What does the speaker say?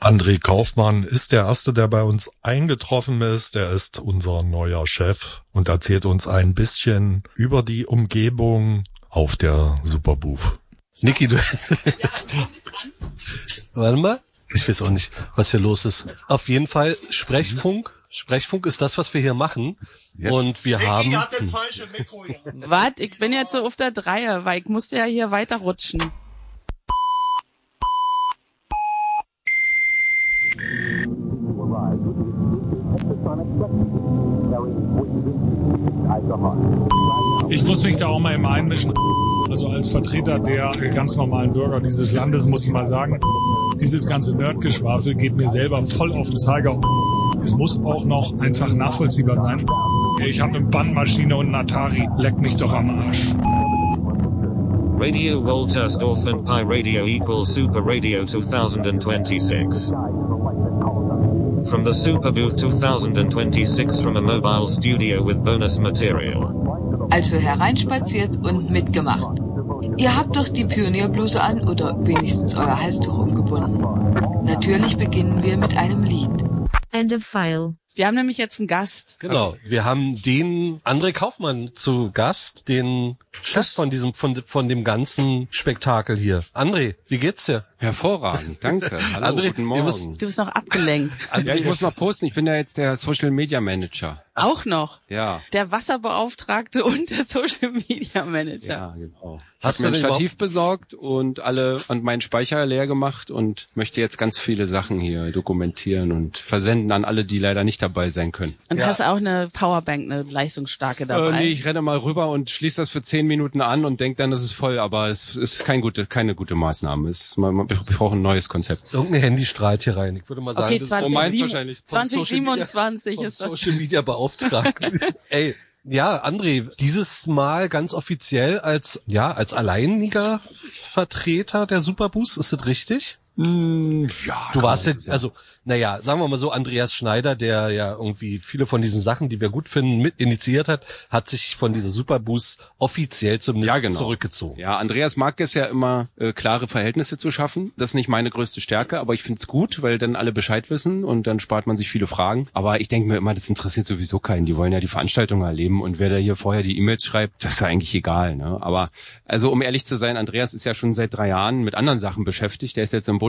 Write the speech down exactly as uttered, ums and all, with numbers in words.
André Kaufmann ist der Erste, der bei uns eingetroffen ist. Er ist unser neuer Chef und erzählt uns ein bisschen über die Umgebung auf der Superbooth. Niki, du... Warte mal. Ich weiß auch nicht, was hier los ist. Auf jeden Fall Sprechfunk. Sprechfunk ist das, was wir hier machen. Jetzt. Und wir Niki haben... hat den falschen Mikro, ja. Was? Ich bin jetzt so auf der Dreier, weil ich musste ja hier weiterrutschen. Ich muss mich da auch mal immer einmischen. Also als Vertreter der ganz normalen Bürger dieses Landes muss ich mal sagen, dieses ganze Nerdgeschwafel geht mir selber voll auf den Zeiger. Es muss auch noch einfach nachvollziehbar sein. Ich habe eine Bandmaschine und einen Atari. Leck mich doch am Arsch. Radio Woltersdorf and Pi Radio equals Super Radio twenty twenty-six. From the Superbooth twenty twenty-six from a mobile studio with bonus material. Also hereinspaziert und mitgemacht. Ihr habt doch die Pionierbluse an oder wenigstens euer Halstuch umgebunden. Natürlich beginnen wir mit einem Lied. End of file. Wir haben nämlich jetzt einen Gast. Genau, wir haben den André Kaufmann zu Gast, den Chef von diesem von von dem ganzen Spektakel hier. André, wie geht's dir? Hervorragend, danke. Hallo, André, guten Morgen. Müssen, du bist noch abgelenkt. Ja, ich muss noch posten, ich bin ja jetzt der Social Media Manager. Auch noch? Ja. Der Wasserbeauftragte und der Social Media Manager. Ja, genau. Ich Hast habe mir du ein Stativ besorgt und alle und meinen Speicher leer gemacht und möchte jetzt ganz viele Sachen hier dokumentieren und versenden an alle, die leider nicht dabei sein können. Und Ja. hast auch eine Powerbank, eine leichtstarke dabei? Äh, nee, ich renne mal rüber und schließe das für zehn Minuten an und denke dann, das ist voll, aber es ist kein gute, keine gute Maßnahme. Es, man, man, wir brauchen ein neues Konzept. Irgendein Handy strahlt hier rein. Ich würde mal sagen, Okay, das zwanzig, ist so meins sieben, wahrscheinlich. Vom zwanzig siebenundzwanzig Social Media, ist das. vom Social Media beauftragt. Ey, ja, André, dieses Mal ganz offiziell als, ja, als alleiniger Vertreter der Superbooth, ist das richtig? Mm, ja. Du warst jetzt, jetzt, also, naja, sagen wir mal so, Andreas Schneider, der ja irgendwie viele von diesen Sachen, die wir gut finden, mit initiiert hat, hat sich von dieser Superbooth offiziell zum Ja, genau. zurückgezogen. Ja, Andreas mag es ja immer, äh, klare Verhältnisse zu schaffen. Das ist nicht meine größte Stärke, aber ich find's gut, weil dann alle Bescheid wissen und dann spart man sich viele Fragen. Aber ich denke mir immer, das interessiert sowieso keinen. Die wollen ja die Veranstaltung erleben und wer da hier vorher die E-Mails schreibt, das ist ja eigentlich egal, ne? Aber, also um ehrlich zu sein, Andreas ist ja schon seit drei Jahren mit anderen Sachen beschäftigt. Der ist jetzt im